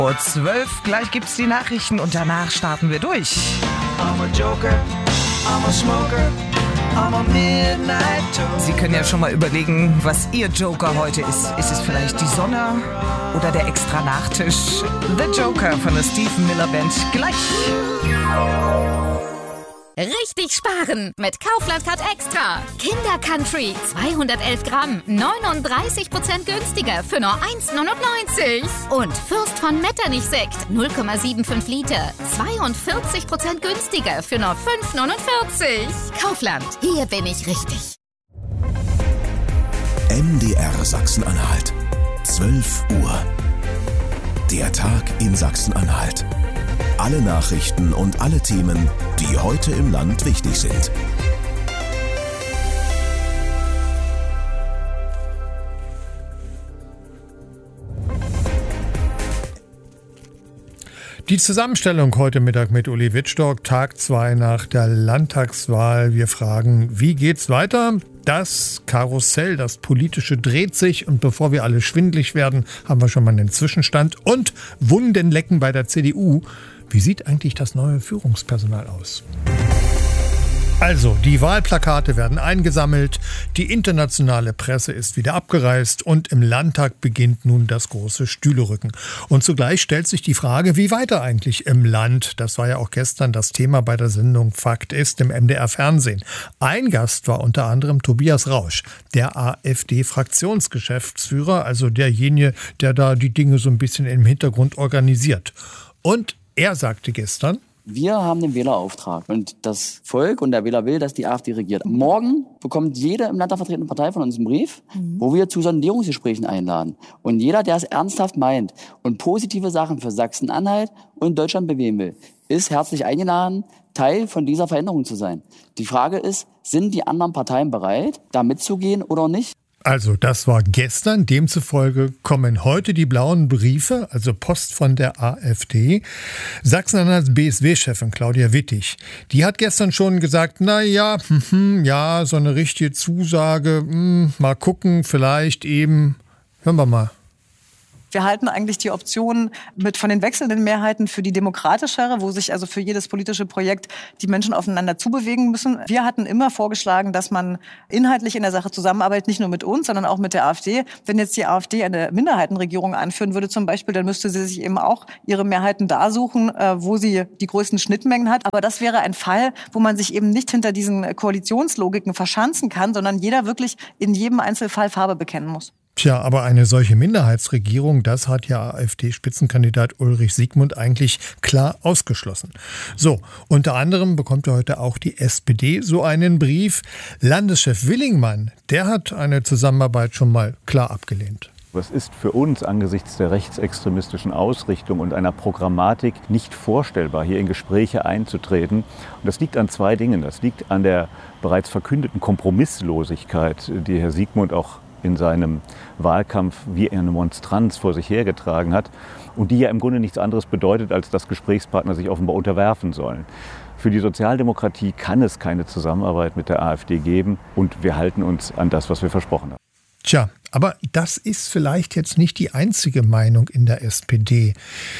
Uhr 12, gleich gibt's die Nachrichten und danach starten wir durch. I'm a Joker, I'm a smoker, I'm a midnight toker. Sie können ja schon mal überlegen, was Ihr Joker heute ist. Ist es vielleicht die Sonne oder der extra Nachtisch? The Joker von der Steve Miller Band gleich. Richtig sparen mit Kaufland Card Extra. Kinder Country 211 Gramm, 39% günstiger für nur 1,99. Und Fürst von Metternich Sekt 0,75 Liter, 42% günstiger für nur 5,49. Kaufland, hier bin ich richtig. MDR Sachsen-Anhalt, 12 Uhr. Der Tag in Sachsen-Anhalt. Alle Nachrichten und alle Themen, die heute im Land wichtig sind. Die Zusammenstellung heute Mittag mit Uli Wittstock, Tag 2 nach der Landtagswahl. Wir fragen, wie geht's weiter? Das Karussell, das Politische dreht sich und bevor wir alle schwindelig werden, haben wir schon mal einen Zwischenstand und Wundenlecken bei der CDU. Wie sieht eigentlich das neue Führungspersonal aus? Also, die Wahlplakate werden eingesammelt, die internationale Presse ist wieder abgereist und im Landtag beginnt nun das große Stühlerücken. Und zugleich stellt sich die Frage, wie weiter eigentlich im Land? Das war ja auch gestern das Thema bei der Sendung Fakt ist im MDR-Fernsehen. Ein Gast war unter anderem Tobias Rausch, der AfD-Fraktionsgeschäftsführer, also derjenige, der da die Dinge so ein bisschen im Hintergrund organisiert. Und er sagte gestern: Wir haben den Wählerauftrag und das Volk und der Wähler will, dass die AfD regiert. Morgen bekommt jede im Landtag vertretene Partei von uns einen Brief, wo wir zu Sondierungsgesprächen einladen. Und jeder, der es ernsthaft meint und positive Sachen für Sachsen-Anhalt und Deutschland bewegen will, ist herzlich eingeladen, Teil von dieser Veränderung zu sein. Die Frage ist, sind die anderen Parteien bereit, da mitzugehen oder nicht? Also das war gestern, demzufolge kommen heute die blauen Briefe, also Post von der AfD. Sachsen-Anhalts BSW-Chefin Claudia Wittig, die hat gestern schon gesagt, ja, so eine richtige Zusage, mal gucken, vielleicht eben, hören wir mal. Wir halten eigentlich die Option von den wechselnden Mehrheiten für die demokratischere, wo sich also für jedes politische Projekt die Menschen aufeinander zubewegen müssen. Wir hatten immer vorgeschlagen, dass man inhaltlich in der Sache zusammenarbeitet, nicht nur mit uns, sondern auch mit der AfD. Wenn jetzt die AfD eine Minderheitenregierung anführen würde zum Beispiel, dann müsste sie sich eben auch ihre Mehrheiten da suchen, wo sie die größten Schnittmengen hat. Aber das wäre ein Fall, wo man sich eben nicht hinter diesen Koalitionslogiken verschanzen kann, sondern jeder wirklich in jedem Einzelfall Farbe bekennen muss. Tja, aber eine solche Minderheitsregierung, das hat ja AfD-Spitzenkandidat Ulrich Siegmund eigentlich klar ausgeschlossen. So, unter anderem bekommt ja heute auch die SPD so einen Brief. Landeschef Willingmann, der hat eine Zusammenarbeit schon mal klar abgelehnt. Es ist für uns angesichts der rechtsextremistischen Ausrichtung und einer Programmatik nicht vorstellbar, hier in Gespräche einzutreten. Und das liegt an zwei Dingen. Das liegt an der bereits verkündeten Kompromisslosigkeit, die Herr Siegmund auch in seinem Wahlkampf wie eine Monstranz vor sich hergetragen hat und die ja im Grunde nichts anderes bedeutet, als dass Gesprächspartner sich offenbar unterwerfen sollen. Für die Sozialdemokratie kann es keine Zusammenarbeit mit der AfD geben und wir halten uns an das, was wir versprochen haben. Tja, aber das ist vielleicht jetzt nicht die einzige Meinung in der SPD.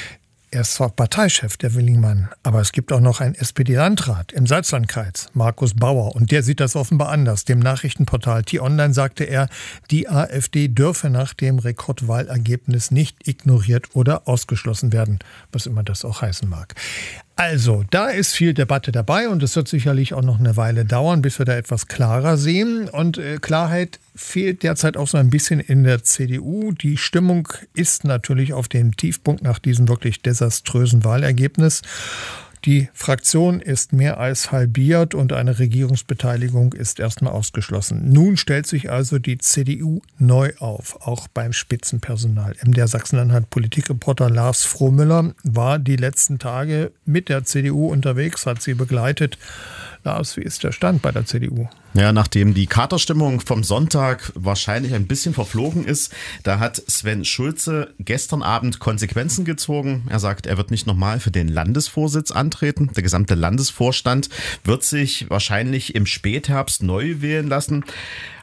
Er ist zwar Parteichef, der Willingmann, aber es gibt auch noch einen SPD-Landrat im Salzlandkreis, Markus Bauer. Und der sieht das offenbar anders. Dem Nachrichtenportal T-Online sagte er, die AfD dürfe nach dem Rekordwahlergebnis nicht ignoriert oder ausgeschlossen werden, was immer das auch heißen mag. Also, da ist viel Debatte dabei und es wird sicherlich auch noch eine Weile dauern, bis wir da etwas klarer sehen. Und Klarheit fehlt derzeit auch so ein bisschen in der CDU. Die Stimmung ist natürlich auf dem Tiefpunkt nach diesem wirklich desaströsen Wahlergebnis. Die Fraktion ist mehr als halbiert und eine Regierungsbeteiligung ist erstmal ausgeschlossen. Nun stellt sich also die CDU neu auf, auch beim Spitzenpersonal. Der Sachsen-Anhalt-Politikreporter Lars Frohmüller war die letzten Tage mit der CDU unterwegs, hat sie begleitet. Lars, wie ist der Stand bei der CDU? Ja, nachdem die Katerstimmung vom Sonntag wahrscheinlich ein bisschen verflogen ist, da hat Sven Schulze gestern Abend Konsequenzen gezogen. Er sagt, er wird nicht nochmal für den Landesvorsitz antreten. Der gesamte Landesvorstand wird sich wahrscheinlich im Spätherbst neu wählen lassen.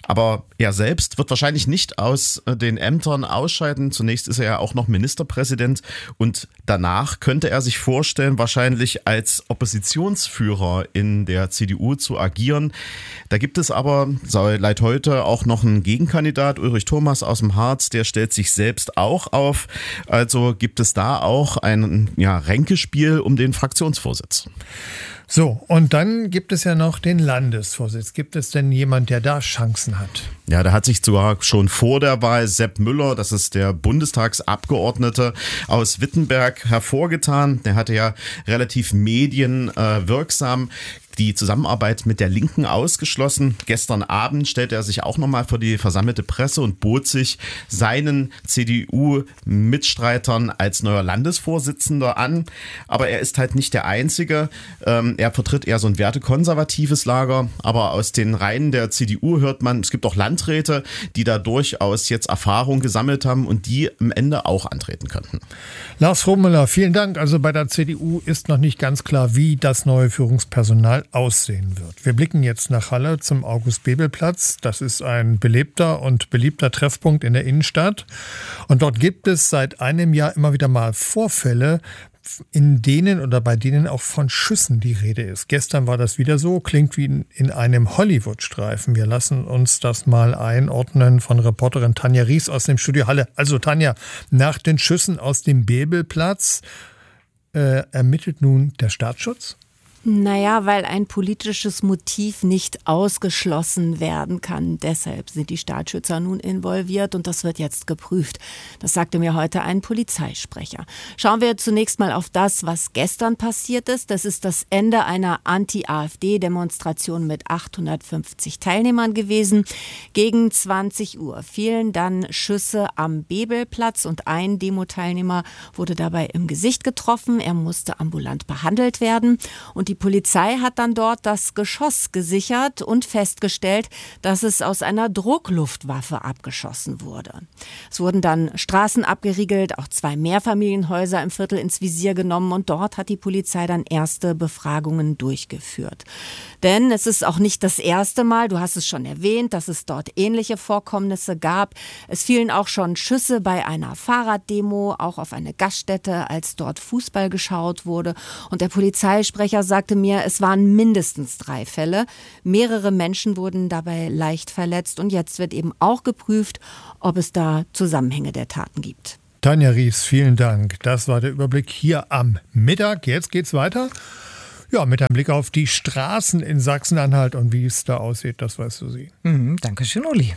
Aber er selbst wird wahrscheinlich nicht aus den Ämtern ausscheiden. Zunächst ist er ja auch noch Ministerpräsident und danach könnte er sich vorstellen, wahrscheinlich als Oppositionsführer in der CDU zu agieren. Da gibt es aber seit heute auch noch einen Gegenkandidat, Ulrich Thomas aus dem Harz, der stellt sich selbst auch auf. Also gibt es da auch ein Ränkespiel um den Fraktionsvorsitz. So, und dann gibt es ja noch den Landesvorsitz. Gibt es denn jemand, der da Chancen hat? Ja, da hat sich sogar schon vor der Wahl Sepp Müller, das ist der Bundestagsabgeordnete aus Wittenberg, hervorgetan. Der hatte ja relativ medienwirksam die Zusammenarbeit mit der Linken ausgeschlossen. Gestern Abend stellte er sich auch nochmal vor die versammelte Presse und bot sich seinen CDU-Mitstreitern als neuer Landesvorsitzender an. Aber er ist halt nicht der Einzige. Er vertritt eher so ein wertekonservatives Lager. Aber aus den Reihen der CDU hört man, es gibt auch Landräte, die da durchaus jetzt Erfahrung gesammelt haben und die am Ende auch antreten könnten. Lars Frohmüller, vielen Dank. Also bei der CDU ist noch nicht ganz klar, wie das neue Führungspersonal aussehen wird. Wir blicken jetzt nach Halle zum August-Bebel-Platz. Das ist ein belebter und beliebter Treffpunkt in der Innenstadt. Und dort gibt es seit einem Jahr immer wieder mal Vorfälle, in denen oder bei denen auch von Schüssen die Rede ist. Gestern war das wieder so, klingt wie in einem Hollywood-Streifen. Wir lassen uns das mal einordnen von Reporterin Tanja Ries aus dem Studio Halle. Also Tanja, nach den Schüssen aus dem Bebelplatz ermittelt nun der Staatsschutz? Naja, weil ein politisches Motiv nicht ausgeschlossen werden kann. Deshalb sind die Staatsschützer nun involviert und das wird jetzt geprüft. Das sagte mir heute ein Polizeisprecher. Schauen wir zunächst mal auf das, was gestern passiert ist. Das ist das Ende einer Anti-AfD-Demonstration mit 850 Teilnehmern gewesen. Gegen 20 Uhr fielen dann Schüsse am Bebelplatz und ein Demo-Teilnehmer wurde dabei im Gesicht getroffen. Er musste ambulant behandelt werden und die Polizei hat dann dort das Geschoss gesichert und festgestellt, dass es aus einer Druckluftwaffe abgeschossen wurde. Es wurden dann Straßen abgeriegelt, auch 2 Mehrfamilienhäuser im Viertel ins Visier genommen und dort hat die Polizei dann erste Befragungen durchgeführt. Denn es ist auch nicht das erste Mal, du hast es schon erwähnt, dass es dort ähnliche Vorkommnisse gab. Es fielen auch schon Schüsse bei einer Fahrraddemo, auch auf eine Gaststätte, als dort Fußball geschaut wurde. Und der Polizeisprecher sagte mir, es waren mindestens 3 Fälle. Mehrere Menschen wurden dabei leicht verletzt und jetzt wird eben auch geprüft, ob es da Zusammenhänge der Taten gibt. Tanja Ries, vielen Dank. Das war der Überblick hier am Mittag. Jetzt geht's weiter. Ja, mit einem Blick auf die Straßen in Sachsen-Anhalt und wie es da aussieht, das weißt du sie. Dankeschön, Uli.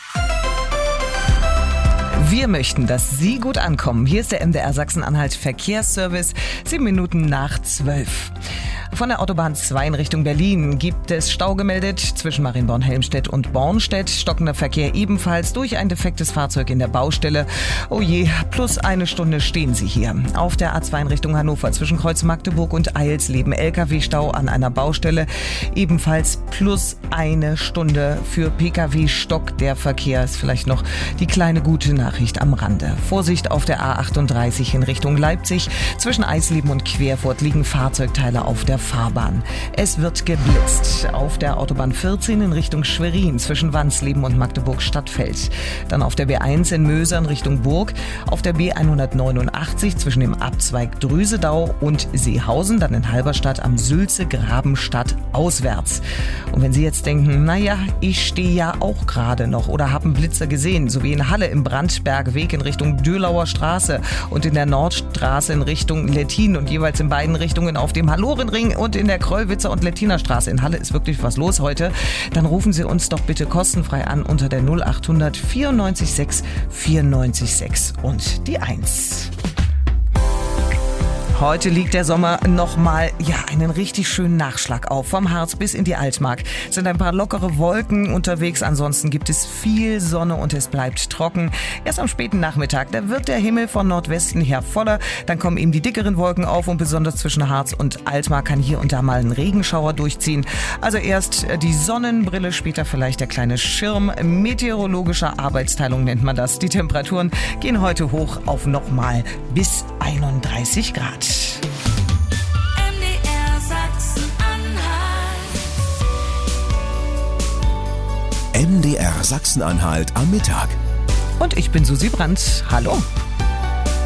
Wir möchten, dass Sie gut ankommen. Hier ist der MDR Sachsen-Anhalt Verkehrsservice, 7 Minuten nach 12. Von der Autobahn 2 in Richtung Berlin gibt es Stau gemeldet zwischen Marienborn-Helmstedt und Bornstedt. Stockender Verkehr ebenfalls durch ein defektes Fahrzeug in der Baustelle. Oh je, plus 1 Stunde stehen Sie hier. Auf der A2 in Richtung Hannover zwischen Kreuz Magdeburg und Eilsleben LKW-Stau an einer Baustelle. Ebenfalls plus 1 Stunde für Pkw-Stock. Der Verkehr ist vielleicht noch die kleine gute Nachricht am Rande. Vorsicht auf der A38 in Richtung Leipzig. Zwischen Eisleben und Querfurt liegen Fahrzeugteile auf der Fahrbahn. Es wird geblitzt auf der Autobahn 14 in Richtung Schwerin zwischen Wansleben und Magdeburg-Stadtfeld. Dann auf der B1 in Mösern Richtung Burg, auf der B189 zwischen dem Abzweig Drüsedau und Seehausen, dann in Halberstadt am Sülze-Grabenstadt auswärts. Und wenn Sie jetzt denken, naja, ich stehe ja auch gerade noch oder habe einen Blitzer gesehen, so wie in Halle im Brandbergweg in Richtung Dölauer Straße und in der Nordstraße in Richtung Lettin und jeweils in beiden Richtungen auf dem Hallorenring und in der Krollwitzer und Lettiner Straße. In Halle ist wirklich was los heute. Dann rufen Sie uns doch bitte kostenfrei an unter der 0800 94 6 94 6 und die 1. Heute liegt der Sommer nochmal, einen richtig schönen Nachschlag auf. Vom Harz bis in die Altmark sind ein paar lockere Wolken unterwegs. Ansonsten gibt es viel Sonne und es bleibt trocken. Erst am späten Nachmittag, da wird der Himmel von Nordwesten her voller. Dann kommen eben die dickeren Wolken auf und besonders zwischen Harz und Altmark kann hier und da mal ein Regenschauer durchziehen. Also erst die Sonnenbrille, später vielleicht der kleine Schirm. Meteorologischer Arbeitsteilung nennt man das. Die Temperaturen gehen heute hoch auf nochmal bis 31 Grad. MDR MDR Sachsen-Anhalt am Mittag. Und ich bin Susi Brandt. Hallo.